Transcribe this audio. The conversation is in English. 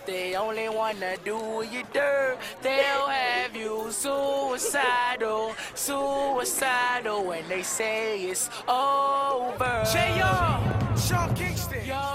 they only wanna do you dirt, they'll have you suicidal, suicidal when they say it's over. J.R. Sean Kingston.